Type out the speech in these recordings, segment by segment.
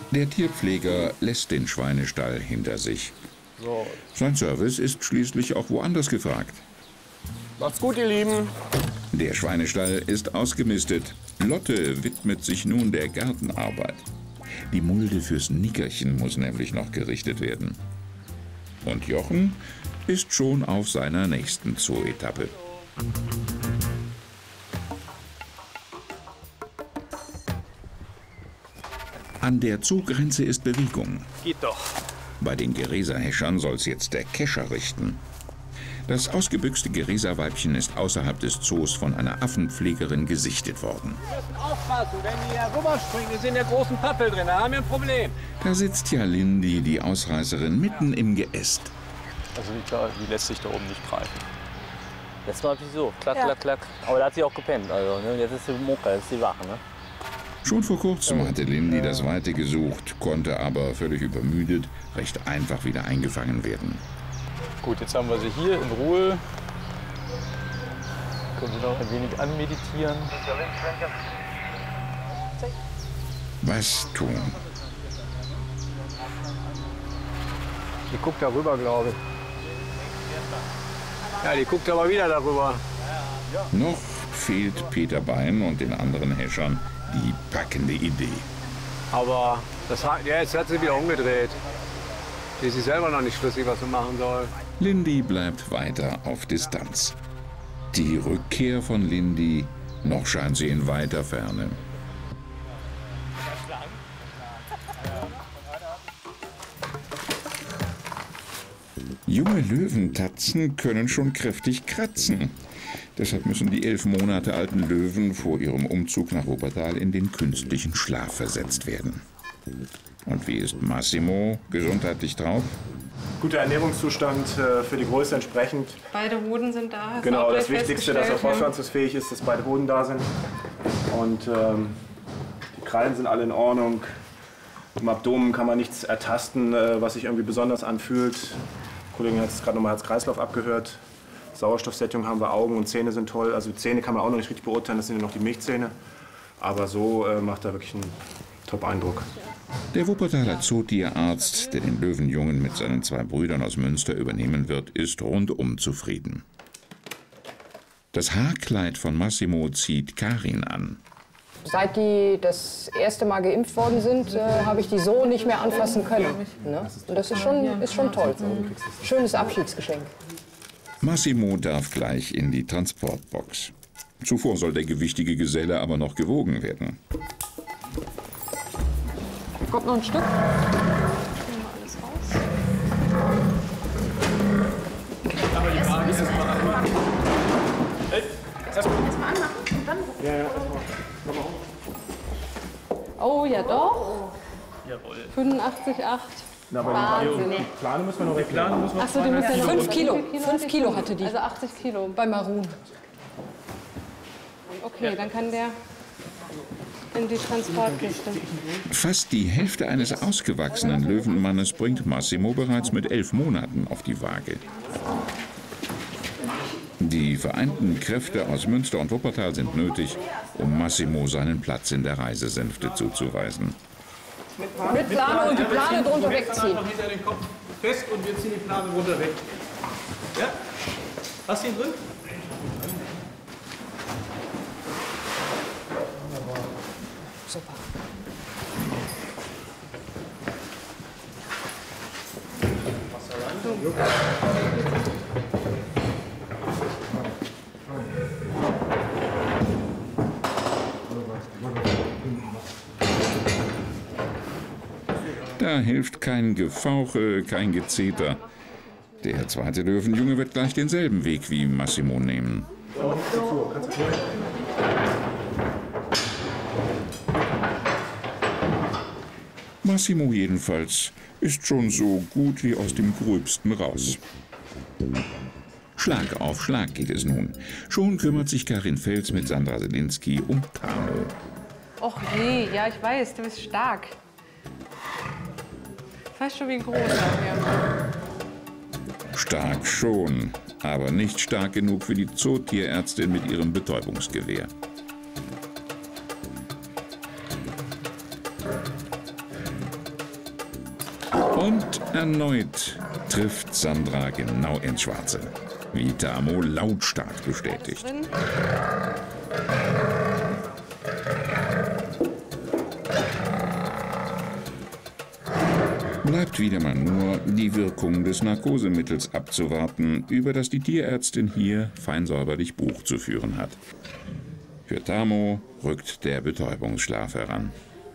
Der Tierpfleger lässt den Schweinestall hinter sich. Sein Service ist schließlich auch woanders gefragt. Macht's gut, ihr Lieben. Der Schweinestall ist ausgemistet. Lotte widmet sich nun der Gartenarbeit. Die Mulde fürs Nickerchen muss nämlich noch gerichtet werden. Und Jochen ist schon auf seiner nächsten Zoo-Etappe. An der Zoogrenze ist Bewegung. Geht doch. Bei den Gereser-Häschern soll's jetzt der Kescher richten. Das ausgebüxte Gereser-Weibchen ist außerhalb des Zoos von einer Affenpflegerin gesichtet worden. Wir müssen aufpassen, wenn die hier rüberspringen, ist in der großen Pappel drin, da haben wir ein Problem. Da sitzt ja Lindy, die Ausreißerin, mitten im Geäst. Also die lässt sich da oben nicht greifen. Das war natürlich so, klack, klack, klack. Aber da hat sie auch gepennt. Also, ne? Jetzt ist sie Moka, jetzt ist sie wach. Ne? Schon vor kurzem hatte Lindy das Weite gesucht, konnte aber völlig übermüdet recht einfach wieder eingefangen werden. Gut, jetzt haben wir sie hier in Ruhe. Können Sie noch ein wenig anmeditieren. Was tun? Die guckt darüber, glaube ich. Ja, die guckt aber wieder darüber. Noch fehlt Peter Bein und den anderen Häschern die packende Idee. Aber jetzt hat sie wieder umgedreht. Die ist sich selber noch nicht schlüssig, was sie machen soll. Lindy bleibt weiter auf Distanz. Die Rückkehr von Lindy, noch scheint sie in weiter Ferne. Junge Löwentatzen können schon kräftig kratzen. Deshalb müssen die 11 Monate alten Löwen vor ihrem Umzug nach Wuppertal in den künstlichen Schlaf versetzt werden. Und wie ist Massimo gesundheitlich drauf? Guter Ernährungszustand für die Größe entsprechend. Beide Hoden sind da. Genau, das Wichtigste, dass er fortpflanzungsfähig ist, dass beide Hoden da sind. Und die Krallen sind alle in Ordnung. Im Abdomen kann man nichts ertasten, was sich irgendwie besonders anfühlt. Die Kollegin hat es gerade nochmal Herz-Kreislauf abgehört. Sauerstoffsättigung haben wir, Augen und Zähne sind toll. Also Zähne kann man auch noch nicht richtig beurteilen, das sind ja noch die Milchzähne. Aber so macht er wirklich einen Top-Eindruck. Der Wuppertaler Zootierarzt, der den Löwenjungen mit seinen 2 Brüdern aus Münster übernehmen wird, ist rundum zufrieden. Das Haarkleid von Massimo zieht Karin an. Seit die das erste Mal geimpft worden sind, habe ich die so nicht mehr anfassen können. Ne? Und das ist schon toll. Schönes Abschiedsgeschenk. Massimo darf gleich in die Transportbox. Zuvor soll der gewichtige Geselle aber noch gewogen werden. Kommt noch ein Stück. Nehmen wir alles raus. Aber die Frage ist erstmal anmachen. Erstmal anmachen und dann. Ja, erstmal. Oh ja doch. Jawohl. 85,8. Wahnsinn. Die Plane müssen wir noch wegplanen. Achso, die müssen ja noch 5 Kilo. 5 Kilo hatte die. Also 80 Kilo. Bei Maroon. Okay, dann kann der in die Transportkiste. Fast die Hälfte eines ausgewachsenen Löwenmannes bringt Massimo bereits mit 11 Monaten auf die Waage. Die vereinten Kräfte aus Münster und Wuppertal sind nötig, um Massimo seinen Platz in der Reisesänfte zuzuweisen. Mit Plane und die Plane drunter wegziehen. Noch hinter den Kopf fest und wir ziehen die Plane runter weg. Ja? Hast du ihn drin? Super. Da hilft kein Gefauche, kein Gezeter. Der zweite Löwenjunge wird gleich denselben Weg wie Massimo nehmen. Massimo jedenfalls ist schon so gut wie aus dem Gröbsten raus. Schlag auf Schlag geht es nun. Schon kümmert sich Karin Fels mit Sandra Selinski um Tamo. Och je, ja ich weiß, du bist stark. Ich weiß schon, wie groß er wäre. Stark schon, aber nicht stark genug für die Zootierärztin mit ihrem Betäubungsgewehr. Und erneut trifft Sandra genau ins Schwarze, wie Tamo lautstark bestätigt. Bleibt wieder mal nur die Wirkung des Narkosemittels abzuwarten, über das die Tierärztin hier fein säuberlich Buch zu führen hat. Für Tamo rückt der Betäubungsschlaf heran.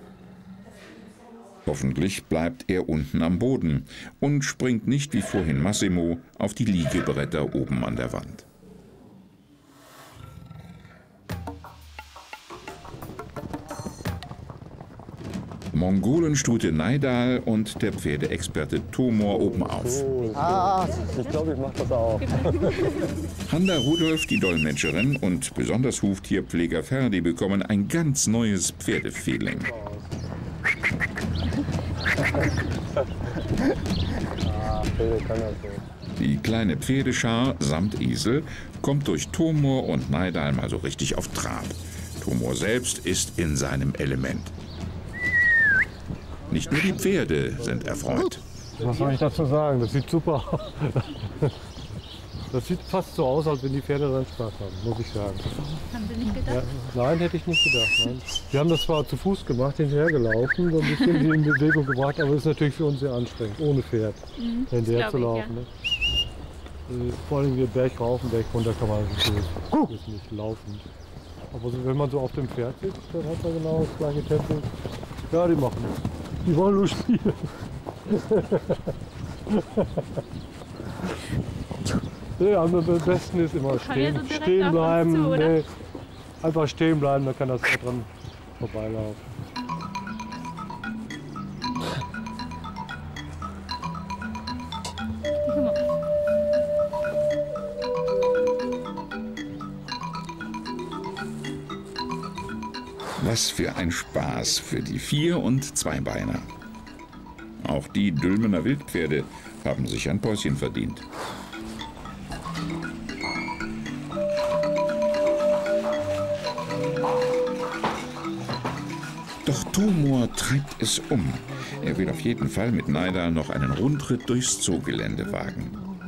Hoffentlich bleibt er unten am Boden und springt nicht wie vorhin Massimo auf die Liegebretter oben an der Wand. Mongolenstute Naidal und der Pferdeexperte Tomor oben auf. Ich glaube, ich mache das auch. Handa Rudolf, die Dolmetscherin, und besonders Huftierpfleger Ferdi bekommen ein ganz neues Pferdefeeling. Die kleine Pferdeschar samt Esel kommt durch Tomor und Naidal mal so richtig auf Trab. Tomor selbst ist in seinem Element. Nicht nur die Pferde sind erfreut. Was soll ich dazu sagen? Das sieht super aus. Das sieht fast so aus, als wenn die Pferde dann Spaß haben, muss ich sagen. Haben Sie nicht gedacht? Ja, nein, hätte ich nicht gedacht. Nein. Wir haben das zwar zu Fuß gemacht, hinterhergelaufen, so ein bisschen die in Bewegung gebracht, aber es ist natürlich für uns sehr anstrengend, ohne Pferd hinterher zu laufen. Ne? Vor allem hier Berg rauf und Berg runter kann man das ist nicht laufen. Aber so, wenn man so auf dem Pferd sitzt, dann hat man genau das gleiche Tempo. Ja, die machen das. Die wollen nur spielen. Nee, am besten ist immer stehen bleiben. Zu, nee, einfach stehen bleiben, dann kann das da dran vorbeilaufen. Was für ein Spaß für die Vier- und Zweibeiner. Auch die Dülmener Wildpferde haben sich ein Päuschen verdient. Doch Tomor treibt es um. Er will auf jeden Fall mit Naidal noch einen Rundritt durchs Zoogelände wagen.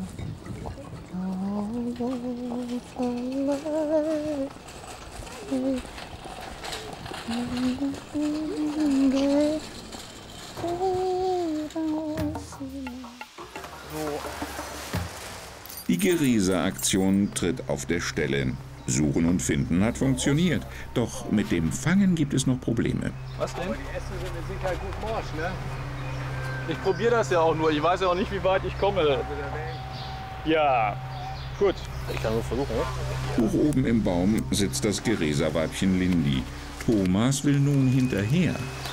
Die Geresa-Aktion tritt auf der Stelle. Suchen und Finden hat funktioniert. Doch mit dem Fangen gibt es noch Probleme. Was denn? Die Äste sind mit Sicherheit gut morsch, ne? Ich probiere das ja auch nur. Ich weiß ja auch nicht, wie weit ich komme. Ja, gut. Ich kann nur versuchen, ne? Hoch oben im Baum sitzt das Geresa-Weibchen Lindy. Thomas will nun hinterher.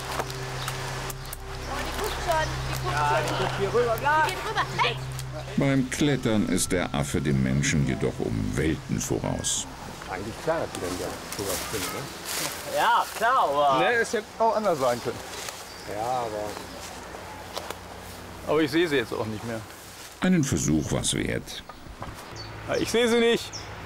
Die guckt hier rüber. Ja. Die geht rüber. Hey! Beim Klettern ist der Affe dem Menschen jedoch um Welten voraus. Eigentlich klar, dass die dann ja sowas finden, ne? Ja, klar, aber... Ne, es hätte auch anders sein können. Ja, Aber ich sehe sie jetzt auch nicht mehr. Einen Versuch was wert. Ja, ich sehe sie nicht.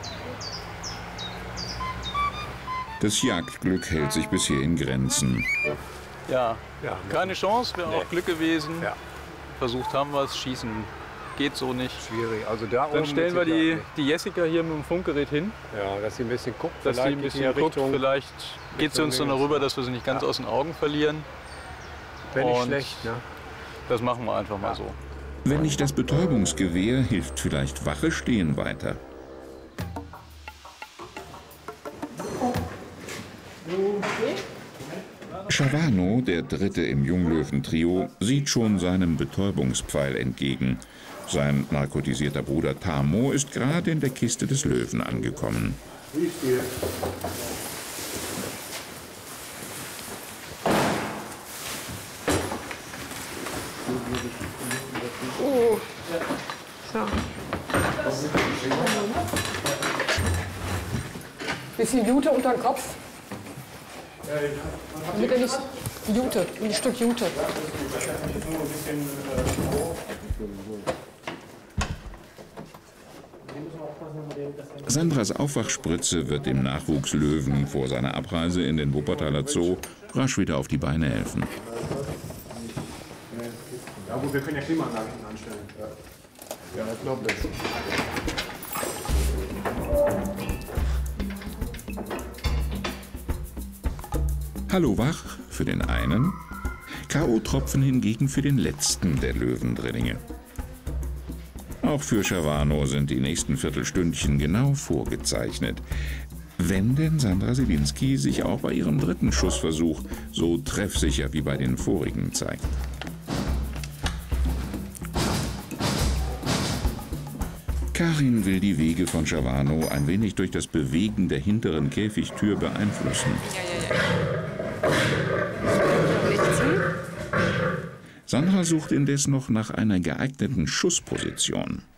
Das Jagdglück hält sich bisher in Grenzen. Ja, ja, keine Chance, wäre auch Glück gewesen. Ja. Versucht haben wir es, schießen geht so nicht. schwierig. Also da Dann oben stellen wir mit Sicherheit die Jessica hier mit dem Funkgerät hin, nicht. Ja, dass sie ein bisschen guckt. dass sie ein vielleicht geht bisschen in guckt. Richtung, Vielleicht geht sie uns dann darüber, dass wir sie nicht ganz aus den Augen verlieren. Wäre nicht und schlecht, ne? Das machen wir einfach mal so. Wenn nicht das Betäubungsgewehr, hilft vielleicht Wache stehen weiter. Schavano, der Dritte im Junglöwen-Trio, sieht schon seinem Betäubungspfeil entgegen. Sein narkotisierter Bruder Tamo ist gerade in der Kiste des Löwen angekommen. Oh. So. Bisschen Jute unter den Kopf. Damit er nicht Jute, ein Stück Jute. Sandras Aufwachspritze wird dem Nachwuchslöwen vor seiner Abreise in den Wuppertaler Zoo rasch wieder auf die Beine helfen. Ja gut, wir können ja Klimaanlagen anstellen. Ja, ich glaube das. Hallo wach für den einen, K.O.-Tropfen hingegen für den letzten der Löwendrillinge. Auch für Cervano sind die nächsten Viertelstündchen genau vorgezeichnet. Wenn denn Sandra Sielinski sich auch bei ihrem dritten Schussversuch so treffsicher wie bei den vorigen zeigt. Karin will die Wege von Cervano ein wenig durch das Bewegen der hinteren Käfigtür beeinflussen. Sandra sucht indes noch nach einer geeigneten Schussposition.